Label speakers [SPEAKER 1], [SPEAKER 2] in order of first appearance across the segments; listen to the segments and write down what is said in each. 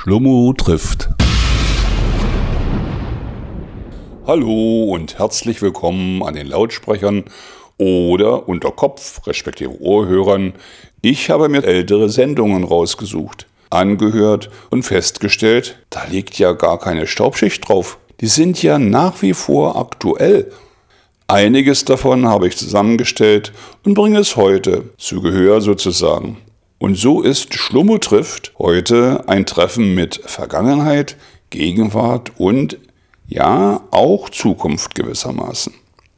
[SPEAKER 1] Schlummo trifft. Hallo und herzlich willkommen an den Lautsprechern oder unter Kopf, respektive Ohrhörern. Ich habe mir ältere Sendungen rausgesucht, angehört und festgestellt, da liegt ja gar keine Staubschicht drauf. Die sind ja nach wie vor aktuell. Einiges davon habe ich zusammengestellt und bringe es heute zu Gehör sozusagen. Und so ist Schlummo trifft heute ein Treffen mit Vergangenheit, Gegenwart und ja, auch Zukunft gewissermaßen.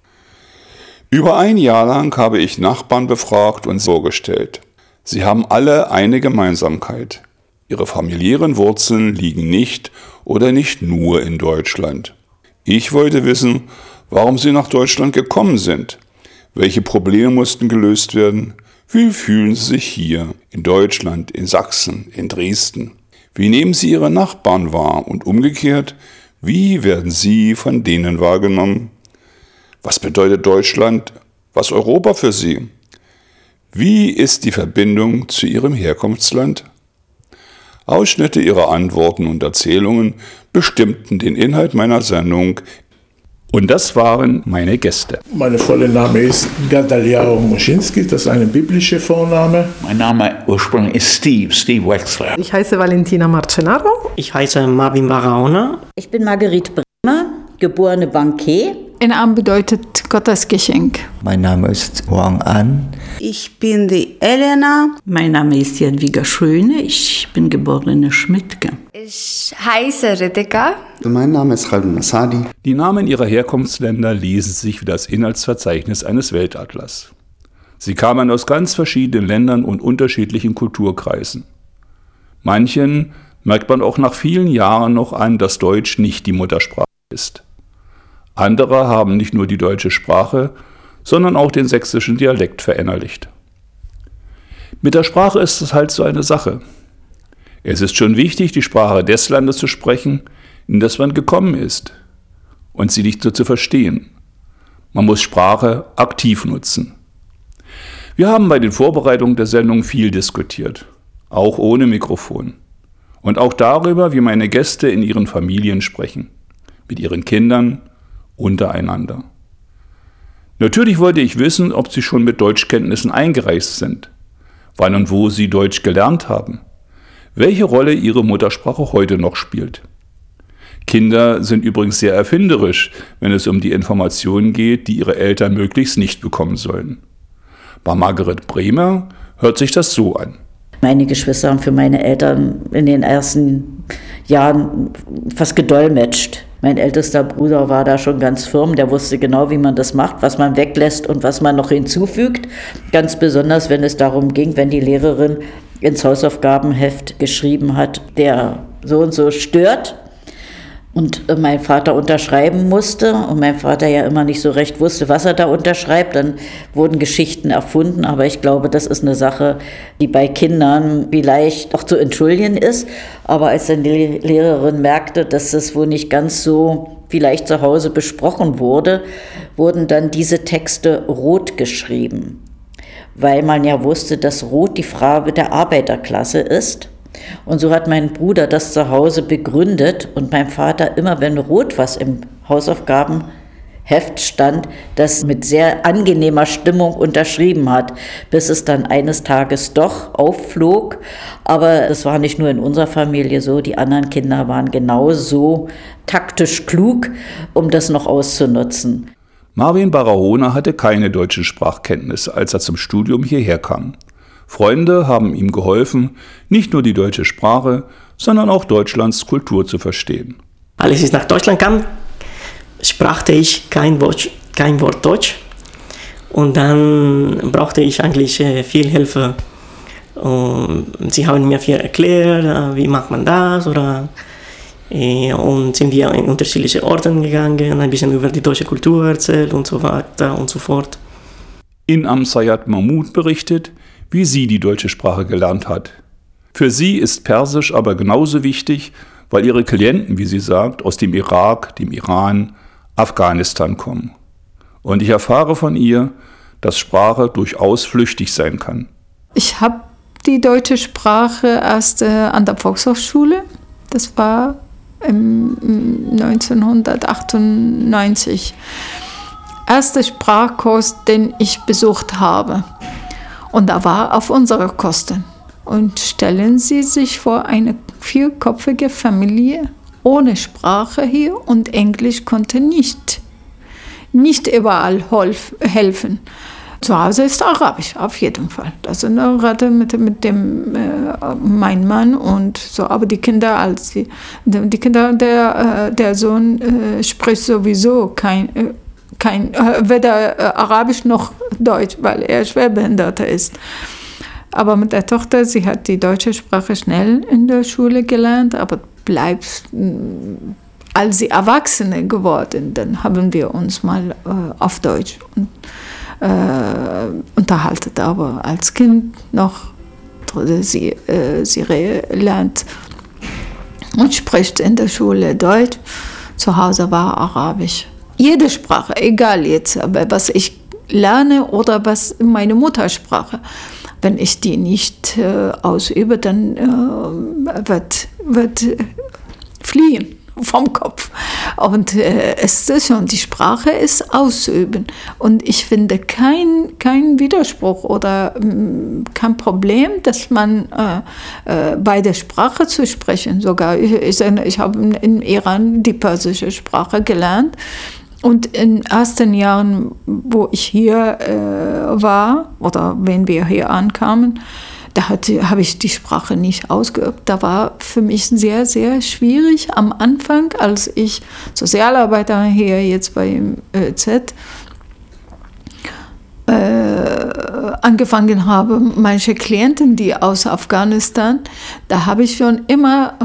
[SPEAKER 1] Über ein Jahr lang habe ich Nachbarn befragt und vorgestellt. Sie haben alle eine Gemeinsamkeit. Ihre familiären Wurzeln liegen nicht oder nicht nur in Deutschland. Ich wollte wissen, warum sie nach Deutschland gekommen sind. Welche Probleme mussten gelöst werden? Wie fühlen sie sich hier, in Deutschland, in Sachsen, in Dresden? Wie nehmen sie ihre Nachbarn wahr und umgekehrt, wie werden sie von denen wahrgenommen? Was bedeutet Deutschland, was Europa für sie? Wie ist die Verbindung zu ihrem Herkunftsland? Ausschnitte ihrer Antworten und Erzählungen bestimmten den Inhalt meiner Sendung. Und das waren meine Gäste.
[SPEAKER 2] Mein voller Name ist Gadaliao Muschinski, das ist ein biblischer Vorname.
[SPEAKER 3] Mein Name ursprünglich ist Steve Wexler.
[SPEAKER 4] Ich heiße Valentina Marcenaro.
[SPEAKER 5] Ich heiße Marvin Barahona.
[SPEAKER 6] Ich bin Marguerite Bremer, geborene Bankier.
[SPEAKER 7] Ein Name bedeutet Gottes Geschenk.
[SPEAKER 8] Mein Name ist Wang An.
[SPEAKER 9] Ich bin die Elena.
[SPEAKER 10] Mein Name ist Jadwiga Schöne. Ich bin geborene Schmidtke.
[SPEAKER 11] Ich heiße Ridika.
[SPEAKER 12] Mein Name ist Khalid Masadi.
[SPEAKER 1] Die Namen ihrer Herkunftsländer lesen sich wie das Inhaltsverzeichnis eines Weltatlas. Sie kamen aus ganz verschiedenen Ländern und unterschiedlichen Kulturkreisen. Manchen merkt man auch nach vielen Jahren noch an, dass Deutsch nicht die Muttersprache ist. Andere haben nicht nur die deutsche Sprache, sondern auch den sächsischen Dialekt verinnerlicht. Mit der Sprache ist es halt so eine Sache. Es ist schon wichtig, die Sprache des Landes zu sprechen, in das man gekommen ist, und sie nicht so zu verstehen. Man muss Sprache aktiv nutzen. Wir haben bei den Vorbereitungen der Sendung viel diskutiert, auch ohne Mikrofon. Und auch darüber, wie meine Gäste in ihren Familien sprechen, mit ihren Kindern, untereinander. Natürlich wollte ich wissen, ob sie schon mit Deutschkenntnissen eingereist sind, wann und wo sie Deutsch gelernt haben, welche Rolle ihre Muttersprache heute noch spielt. Kinder sind übrigens sehr erfinderisch, wenn es um die Informationen geht, die ihre Eltern möglichst nicht bekommen sollen. Bei Marguerite Bremer hört sich das so an.
[SPEAKER 6] Meine Geschwister haben für meine Eltern in den ersten Jahren fast gedolmetscht. Mein ältester Bruder war da schon ganz firm, der wusste genau, wie man das macht, was man weglässt und was man noch hinzufügt. Ganz besonders, wenn es darum ging, wenn die Lehrerin ins Hausaufgabenheft geschrieben hat, der so und so stört und mein Vater unterschreiben musste und mein Vater ja immer nicht so recht wusste, was er da unterschreibt, dann wurden Geschichten erfunden, aber ich glaube, das ist eine Sache, die bei Kindern vielleicht auch zu entschuldigen ist, aber als dann die Lehrerin merkte, dass das wohl nicht ganz so vielleicht zu Hause besprochen wurde, wurden dann diese Texte rot geschrieben, weil man ja wusste, dass Rot die Farbe der Arbeiterklasse ist. Und so hat mein Bruder das zu Hause begründet und mein Vater immer, wenn rot was im Hausaufgabenheft stand, das mit sehr angenehmer Stimmung unterschrieben hat, bis es dann eines Tages doch aufflog. Aber es war nicht nur in unserer Familie so, die anderen Kinder waren genauso taktisch klug, um das noch auszunutzen.
[SPEAKER 1] Marvin Barahona hatte keine deutschen Sprachkenntnisse, als er zum Studium hierher kam. Freunde haben ihm geholfen, nicht nur die deutsche Sprache, sondern auch Deutschlands Kultur zu verstehen.
[SPEAKER 5] Als ich nach Deutschland kam, sprach ich kein Wort Deutsch. Und dann brauchte ich eigentlich viel Hilfe. Und sie haben mir viel erklärt, wie macht man das, und sind wir in unterschiedliche Orte gegangen, ein bisschen über die deutsche Kultur erzählt und so weiter und so fort.
[SPEAKER 1] Inam Sayed Mahmoud berichtet, wie sie die deutsche Sprache gelernt hat. Für sie ist Persisch aber genauso wichtig, weil ihre Klienten, wie sie sagt, aus dem Irak, dem Iran, Afghanistan kommen. Und ich erfahre von ihr, dass Sprache durchaus flüchtig sein kann.
[SPEAKER 7] Ich habe die deutsche Sprache erst an der Volkshochschule Das war 1998. Erster Sprachkurs, den ich besucht habe. Und da war auf unsere Kosten. Und stellen Sie sich vor, eine 4-köpfige Familie ohne Sprache hier und Englisch konnte nicht überall helfen. Zu Hause ist Arabisch, auf jeden Fall. Das sind gerade mit dem mein Mann und so. Aber die Kinder, der Sohn spricht sowieso weder Arabisch noch Deutsch, weil er Schwerbehinderter ist. Aber mit der Tochter, sie hat die deutsche Sprache schnell in der Schule gelernt, aber bleibt, als sie Erwachsene geworden, dann haben wir uns mal auf Deutsch unterhalten. Aber als Kind noch, sie lernt und spricht in der Schule Deutsch, zu Hause war Arabisch. Jede Sprache, egal jetzt, aber was ich lerne oder was meine Muttersprache, wenn ich die nicht ausübe, dann wird fliehen vom Kopf. Und es ist schon, die Sprache ist ausüben. Und ich finde kein Widerspruch oder kein Problem, dass man bei der Sprache zu sprechen. Sogar, ich habe im Iran die persische Sprache gelernt. Und in den ersten Jahren, wo ich hier war, oder wenn wir hier ankamen, da habe ich die Sprache nicht ausgeübt. Da war für mich sehr, sehr schwierig am Anfang, als ich Sozialarbeiter hier jetzt beim Z angefangen habe, manche Klienten, die aus Afghanistan, da habe ich schon immer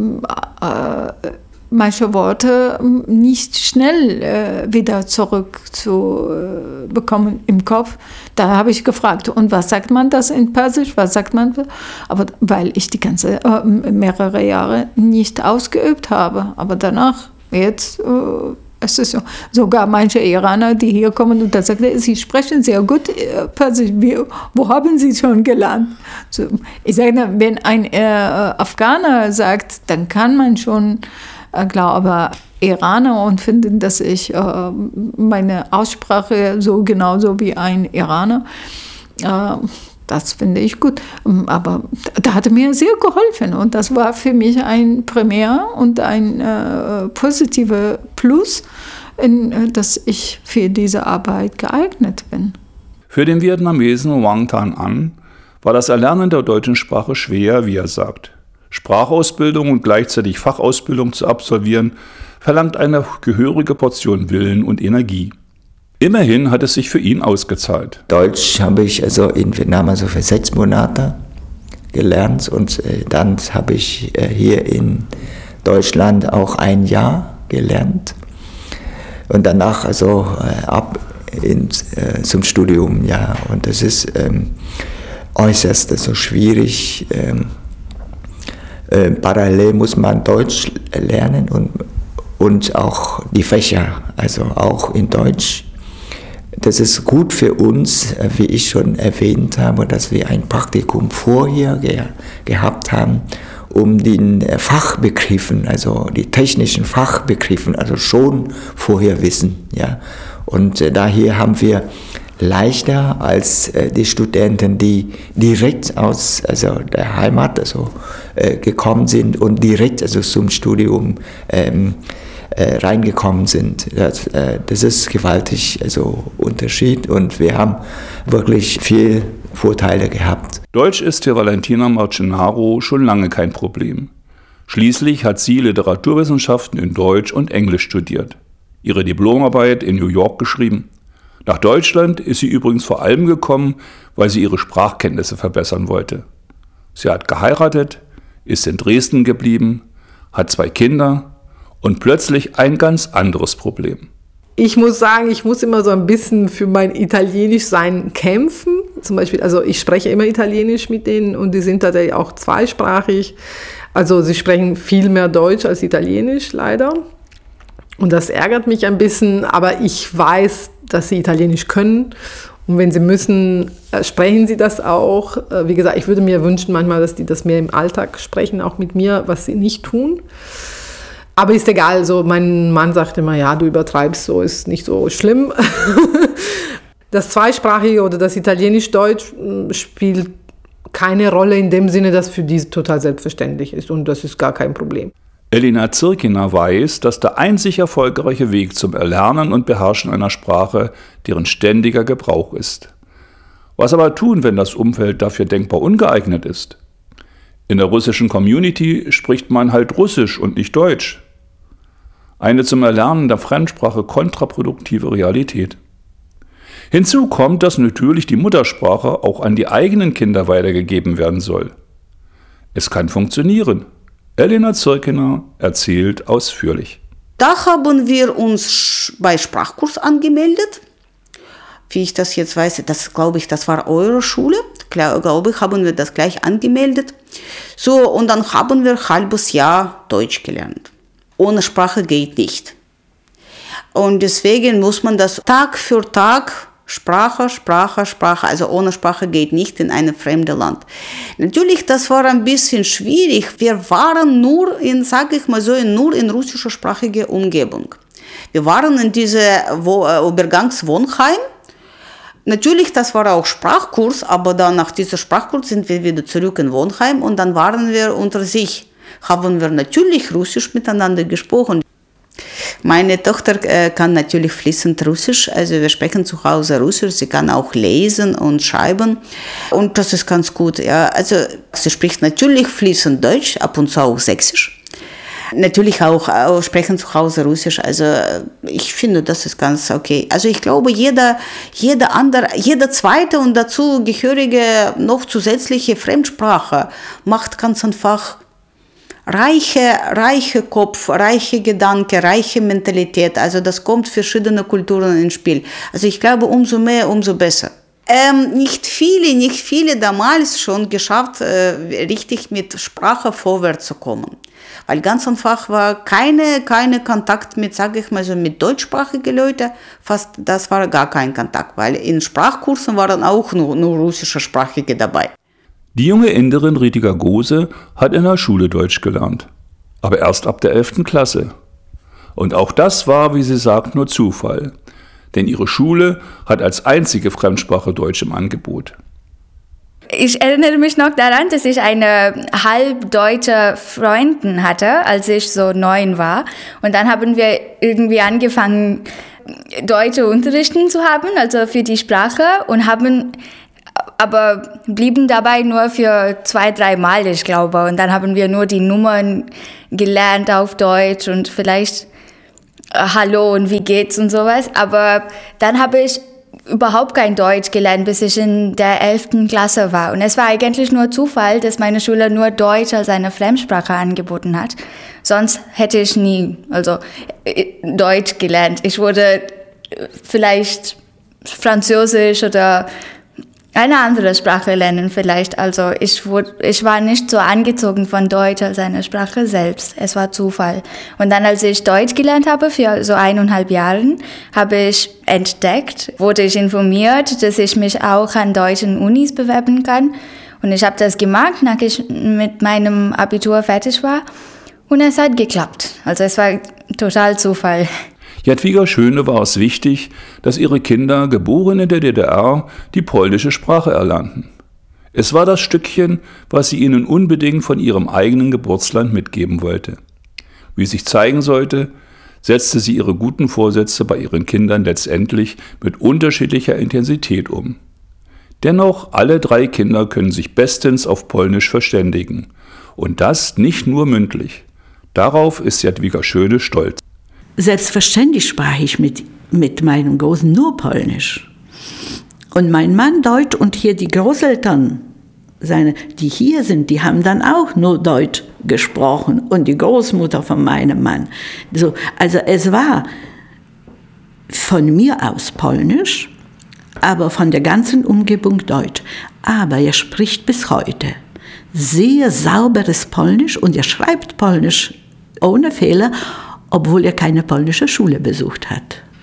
[SPEAKER 7] manche Worte nicht schnell wieder zurück zu bekommen im Kopf. Da habe ich gefragt, und was sagt man das in Persisch? Was sagt man? Aber weil ich die ganze mehrere Jahre nicht ausgeübt habe. Aber danach, jetzt, es ist sogar manche Iraner, die hier kommen und da sagen, sie sprechen sehr gut Persisch. Wo haben Sie schon gelernt? So, ich sage, wenn ein Afghaner sagt, dann kann man schon glaube Iraner und finden, dass ich meine Aussprache so genauso wie ein Iraner, das finde ich gut. Aber da hat mir sehr geholfen und das war für mich ein Primär und ein positiver Plus, dass ich für diese Arbeit geeignet bin.
[SPEAKER 1] Für den Vietnamesen Hoang Thanh An war das Erlernen der deutschen Sprache schwer, wie er sagt. Sprachausbildung und gleichzeitig Fachausbildung zu absolvieren, verlangt eine gehörige Portion Willen und Energie. Immerhin hat es sich für ihn ausgezahlt.
[SPEAKER 8] Deutsch habe ich also in Vietnam für 6 Monate gelernt und dann habe ich hier in Deutschland auch 1 Jahr gelernt und danach also ab zum Studium, ja, und das ist äußerst so schwierig. Parallel muss man Deutsch lernen und auch die Fächer, also auch in Deutsch. Das ist gut für uns, wie ich schon erwähnt habe, dass wir ein Praktikum vorher gehabt haben, um den Fachbegriffen, also die technischen Fachbegriffen, also schon vorher wissen. Ja. Und daher haben wir leichter als die Studenten, die direkt aus der Heimat gekommen sind und direkt zum Studium reingekommen sind. Das ist gewaltig Unterschied und wir haben wirklich viel Vorteile gehabt.
[SPEAKER 1] Deutsch ist für Valentina Marcenaro schon lange kein Problem. Schließlich hat sie Literaturwissenschaften in Deutsch und Englisch studiert, ihre Diplomarbeit in New York geschrieben. Nach Deutschland ist sie übrigens vor allem gekommen, weil sie ihre Sprachkenntnisse verbessern wollte. Sie hat geheiratet, ist in Dresden geblieben, hat 2 Kinder und plötzlich ein ganz anderes Problem.
[SPEAKER 4] Ich muss sagen, ich muss immer so ein bisschen für mein Italienischsein kämpfen. Zum Beispiel, also ich spreche immer Italienisch mit denen und die sind tatsächlich auch zweisprachig. Also sie sprechen viel mehr Deutsch als Italienisch leider. Und das ärgert mich ein bisschen, aber ich weiß, dass sie Italienisch können Und wenn sie müssen, sprechen sie das auch. Wie gesagt, ich würde mir wünschen manchmal, dass die das mehr im Alltag sprechen, auch mit mir, was sie nicht tun. Aber ist egal, so mein Mann sagt immer, ja, du übertreibst, so ist nicht so schlimm. Das Zweisprachige oder das Italienisch-Deutsch spielt keine Rolle in dem Sinne, dass für die total selbstverständlich ist und das ist gar kein Problem.
[SPEAKER 1] Elina Zirkiner weiß, dass der einzig erfolgreiche Weg zum Erlernen und Beherrschen einer Sprache deren ständiger Gebrauch ist. Was aber tun, wenn das Umfeld dafür denkbar ungeeignet ist? In der russischen Community spricht man halt Russisch und nicht Deutsch. Eine zum Erlernen der Fremdsprache kontraproduktive Realität. Hinzu kommt, dass natürlich die Muttersprache auch an die eigenen Kinder weitergegeben werden soll. Es kann funktionieren. Elina Zirkiner erzählt ausführlich.
[SPEAKER 9] Da haben wir uns bei Sprachkurs angemeldet. Wie ich das jetzt weiß, das glaube ich, das war eure Schule. Glaube ich, haben wir das gleich angemeldet. So, und dann haben wir ein halbes Jahr Deutsch gelernt. Ohne Sprache geht nicht. Und deswegen muss man das Tag für Tag Sprache, also ohne Sprache geht nicht in ein fremdes Land. Natürlich, das war ein bisschen schwierig. Wir waren nur in russischsprachige Umgebung. Wir waren in diese Übergangswohnheim. Natürlich, das war auch Sprachkurs, aber dann nach diesem Sprachkurs sind wir wieder zurück in Wohnheim und dann waren wir unter sich. Haben wir natürlich Russisch miteinander gesprochen. Meine Tochter kann natürlich fließend Russisch, also wir sprechen zu Hause Russisch, sie kann auch lesen und schreiben und das ist ganz gut. Ja. Also sie spricht natürlich fließend Deutsch, ab und zu auch Sächsisch. Natürlich auch sprechen zu Hause Russisch, also ich finde, das ist ganz okay. Also ich glaube, jeder zweite und dazu gehörige noch zusätzliche Fremdsprache macht ganz einfach reiche Kopf, reiche Gedanken, reiche Mentalität. Also das kommt verschiedene Kulturen ins Spiel. Also ich glaube, umso mehr, umso besser. Nicht viele damals schon geschafft, richtig mit Sprache vorwärts zu kommen. Weil ganz einfach war keine Kontakt mit, sage ich mal so, mit deutschsprachigen Leuten. Das war gar kein Kontakt, weil in Sprachkursen waren auch nur russischsprachige dabei.
[SPEAKER 1] Die junge Inderin Ritika Gose hat in der Schule Deutsch gelernt, aber erst ab der 11. Klasse. Und auch das war, wie sie sagt, nur Zufall, denn ihre Schule hat als einzige Fremdsprache Deutsch im Angebot.
[SPEAKER 11] Ich erinnere mich noch daran, dass ich eine halbdeutsche Freundin hatte, als ich so 9 war. Und dann haben wir irgendwie angefangen, deutsche Unterrichten zu haben, also für die Sprache, und aber blieben dabei nur für 2-3 Mal, ich glaube. Und dann haben wir nur die Nummern gelernt auf Deutsch und vielleicht Hallo und wie geht's und sowas. Aber dann habe ich überhaupt kein Deutsch gelernt, bis ich in der 11. Klasse war. Und es war eigentlich nur Zufall, dass meine Schule nur Deutsch als eine Fremdsprache angeboten hat. Sonst hätte ich nie Deutsch gelernt. Ich wurde vielleicht Französisch oder eine andere Sprache lernen vielleicht. Also ich war nicht so angezogen von Deutsch als eine Sprache selbst. Es war Zufall. Und dann, als ich Deutsch gelernt habe, für so 1,5 Jahren, habe ich entdeckt, wurde ich informiert, dass ich mich auch an deutschen Unis bewerben kann. Und ich habe das gemacht, nachdem ich mit meinem Abitur fertig war. Und es hat geklappt. Also es war total Zufall.
[SPEAKER 1] Jadwiga Schöne war es wichtig, dass ihre Kinder, geboren in der DDR, die polnische Sprache erlernten. Es war das Stückchen, was sie ihnen unbedingt von ihrem eigenen Geburtsland mitgeben wollte. Wie sich zeigen sollte, setzte sie ihre guten Vorsätze bei ihren Kindern letztendlich mit unterschiedlicher Intensität um. Dennoch, alle 3 Kinder können sich bestens auf Polnisch verständigen. Und das nicht nur mündlich. Darauf ist Jadwiga Schöne stolz.
[SPEAKER 10] Selbstverständlich sprach ich mit meinem Großen nur Polnisch. Und mein Mann Deutsch und hier die Großeltern, die hier sind, die haben dann auch nur Deutsch gesprochen. Und die Großmutter von meinem Mann. So, also es war von mir aus Polnisch, aber von der ganzen Umgebung Deutsch. Aber er spricht bis heute sehr sauberes Polnisch und er schreibt Polnisch ohne Fehler, obwohl er keine polnische Schule besucht hat.